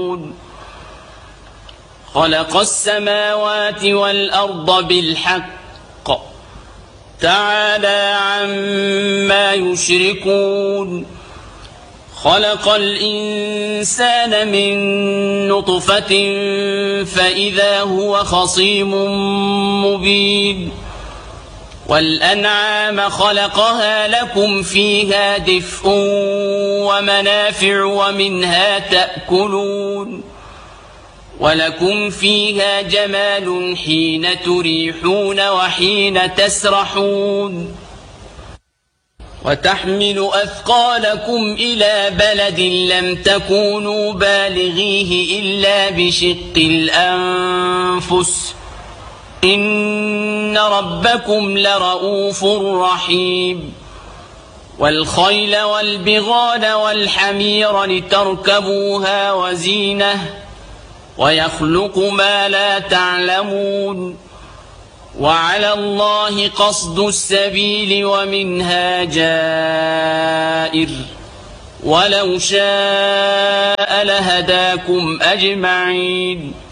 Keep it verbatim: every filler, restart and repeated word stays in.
خلق السماوات والأرض بالحق تعالى عما يشركون خلق الإنسان من نطفة فإذا هو خصيم مبين والأنعام خلقها لكم فيها دفء ومنافع ومنها تأكلون ولكم فيها جمال حين تريحون وحين تسرحون وتحمل أثقالكم إلى بلد لم تكونوا بالغيه إلا بشق الأنفس إن ربكم لرؤوف رحيم والخيل والبغال والحمير لتركبوها وزينة ويخلق ما لا تعلمون وعلى الله قصد السبيل ومنها جائر ولو شاء لهداكم أجمعين.